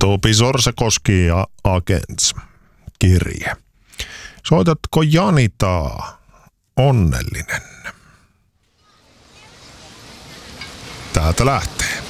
Topi Sorsakoski ja Agents kirje. Soitatko Janitaa? Onnellinen. Täältä lähtee.